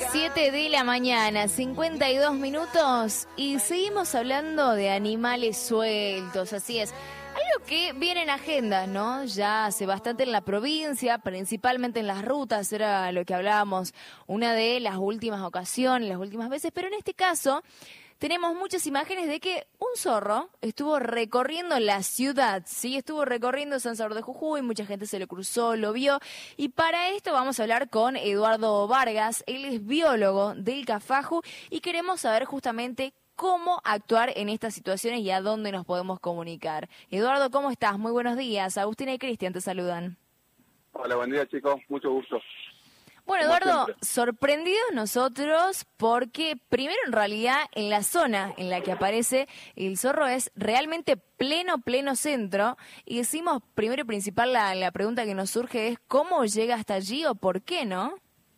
7 de la mañana, 52 minutos, y seguimos hablando de animales sueltos, así es. Algo que viene en agenda, ¿no? Ya hace bastante en la provincia, principalmente en las rutas, era lo que hablábamos una de las últimas ocasiones, las últimas veces, pero en este caso tenemos muchas imágenes de que un zorro estuvo recorriendo la ciudad, ¿sí? Estuvo recorriendo San Salvador de Jujuy, mucha gente se lo cruzó, lo vio. Y para esto vamos a hablar con Eduardo Vargas, él es biólogo del Cafaju y queremos saber justamente cómo actuar en estas situaciones y a dónde nos podemos comunicar. Eduardo, ¿cómo estás? Muy buenos días. Agustina y Cristian te saludan. Hola, buen día, chicos. Mucho gusto. Bueno, Eduardo, sorprendidos nosotros porque primero en realidad en la zona en la que aparece el zorro es realmente pleno centro y decimos primero y principal la pregunta que nos surge es ¿cómo llega hasta allí o por qué, no?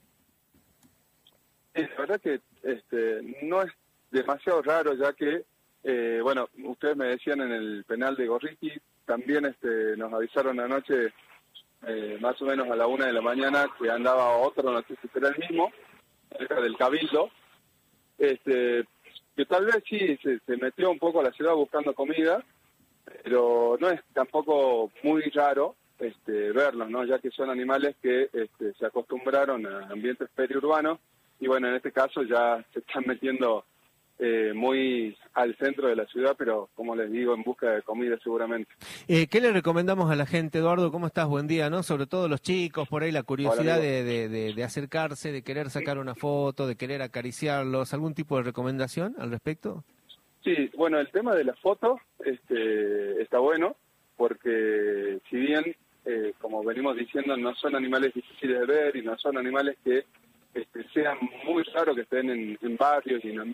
La verdad que no es demasiado raro ya que, bueno, ustedes me decían en el penal de Gorriti, también nos avisaron anoche más o menos a la 1 de la mañana que andaba otro, no sé si era el mismo, cerca del Cabildo, que tal vez sí se metió un poco a la ciudad buscando comida, pero no es tampoco muy raro verlos, ¿no? Ya que son animales que se acostumbraron a ambientes periurbanos y bueno, en este caso ya se están metiendo muy al centro de la ciudad, pero como les digo, en busca de comida seguramente. ¿Qué le recomendamos a la gente, Eduardo? ¿Cómo estás? Buen día, ¿no? Sobre todo los chicos, por ahí la curiosidad de acercarse, de querer sacar una foto, de querer acariciarlos. ¿Algún tipo de recomendación al respecto? Sí, bueno, el tema de la foto está bueno, porque si bien, como venimos diciendo, no son animales difíciles de ver y no son animales que sean muy raros que estén en barrios y en